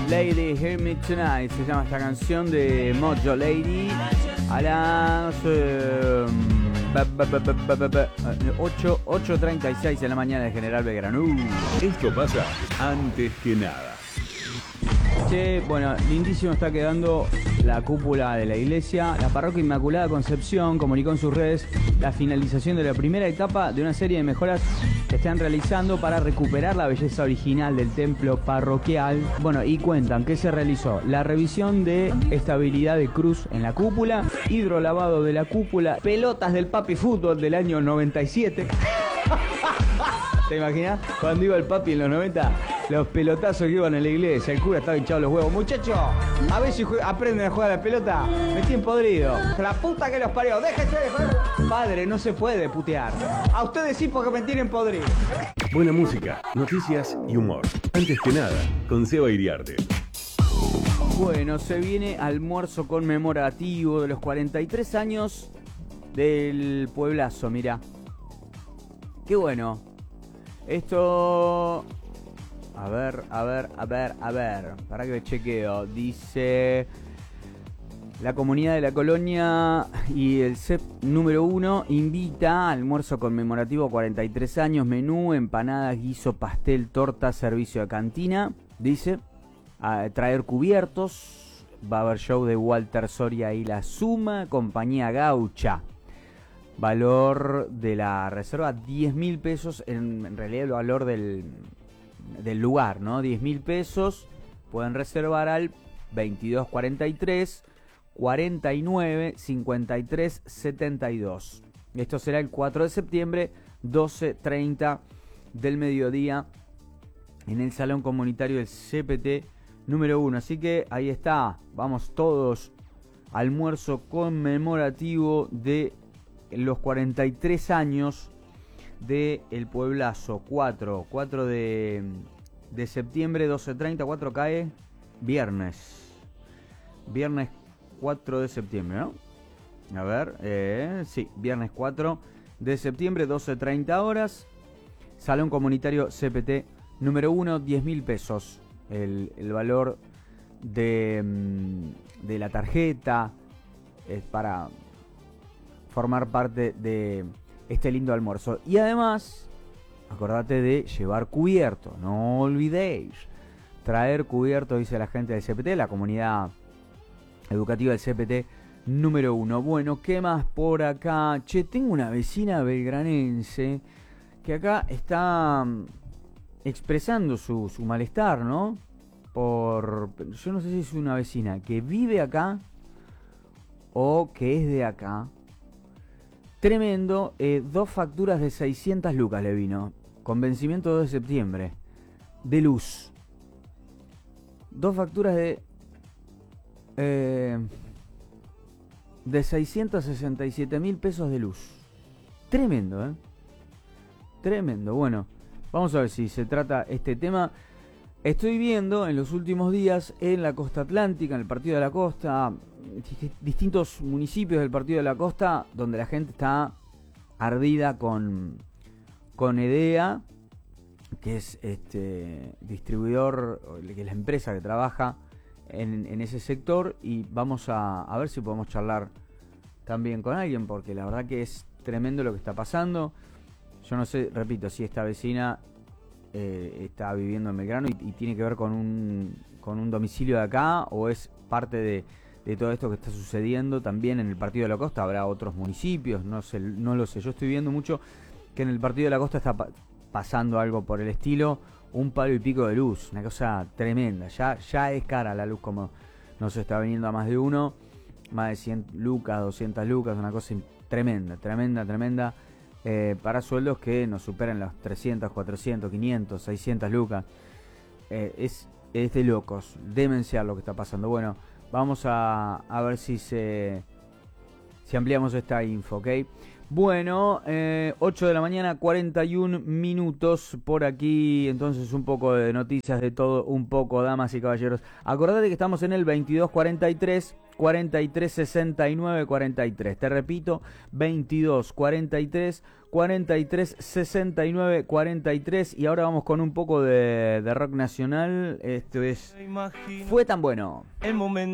Lady Hear Me Tonight se llama esta canción de Mojo Lady. A las 8:36 de la mañana de General Belgrano. Esto pasa antes que nada. Che, bueno, lindísimo está quedando la cúpula de la iglesia. La parroquia Inmaculada Concepción comunicó en sus redes la finalización de la primera etapa de una serie de mejoras que están realizando para recuperar la belleza original del templo parroquial. Bueno, y cuentan que se realizó la revisión de estabilidad de cruz en la cúpula, hidrolavado de la cúpula, pelotas del papi fútbol del año 97. ¿Te imaginas? Cuando iba el papi en los 90, los pelotazos que iban en la iglesia, el cura estaba hinchado los huevos. Muchachos, a ver si aprenden a jugar a la pelota. Me tienen podrido. La puta que los parió. Déjense de joder. Padre, no se puede putear. A ustedes sí porque me tienen podrido. Buena música, noticias y humor. Antes que nada, con Seba Iriarte. Bueno, se viene almuerzo conmemorativo de los 43 años del pueblazo, mirá. Qué bueno. Esto... A ver. Para que me chequeo. Dice... La comunidad de la colonia y el CEP número 1 invita a almuerzo conmemorativo 43 años, menú, empanadas, guiso, pastel, torta, servicio de cantina. Dice, a traer cubiertos, va a haber show de Walter Soria y La Suma, compañía gaucha. Valor de la reserva, 10.000 pesos, en realidad el valor del lugar, ¿no? 10.000 pesos, pueden reservar al 2243 49 53 72. Esto será el 4 de septiembre, 12:30 del mediodía, en el Salón Comunitario del CPT número 1. Así que ahí está, vamos todos, almuerzo conmemorativo de los 43 años de El Pueblazo. 4 de septiembre, 12:30, 4 cae viernes 4 de septiembre, ¿no? A ver, sí, viernes 4 de septiembre, 12:30 horas, Salón Comunitario CPT número 1, 10.000 pesos el valor de la tarjeta, es para formar parte de este lindo almuerzo. Y además, acordate de llevar cubierto, no olvidéis traer cubierto, dice la gente del CPT, la comunidad educativa del CPT número 1. Bueno, ¿qué más por acá? Che, tengo una vecina belgranense que acá está expresando su malestar, ¿no? Yo no sé si es una vecina que vive acá o que es de acá. Tremendo, 2 facturas de 600 lucas le vino, con vencimiento 2 de septiembre, de luz. 2 facturas de 667.000 pesos de luz. Tremendo, tremendo. Bueno, vamos a ver si se trata este tema. Estoy viendo en los últimos días en la costa atlántica, en el Partido de la Costa, distintos municipios del Partido de la Costa donde la gente está ardida con EDEA, que es distribuidor, que es la empresa que trabaja en ese sector, y vamos a ver si podemos charlar también con alguien, porque la verdad que es tremendo lo que está pasando. Yo no sé, repito, si esta vecina está viviendo en Belgrano y tiene que ver con un domicilio de acá, o es parte de todo esto que está sucediendo también en el Partido de la Costa. Habrá otros municipios, no lo sé. Yo estoy viendo mucho que en el Partido de la Costa está pasando algo por el estilo, un palo y pico de luz, una cosa tremenda. Ya es cara la luz, como nos está viniendo a más de uno, más de 100 lucas, 200 lucas, una cosa tremenda, para sueldos que nos superan los 300, 400, 500, 600 lucas. Es de locos, demencial lo que está pasando. Bueno, vamos a ver si se si ampliamos esta info, ¿ok? Bueno, 8 de la mañana, 41 minutos por aquí, entonces un poco de noticias de todo, un poco, damas y caballeros. Acordate que estamos en el 2243 43 69 43. Te repito, 2243 43 69 43. Y ahora vamos con un poco de rock nacional. Esto es Fue tan bueno. El momento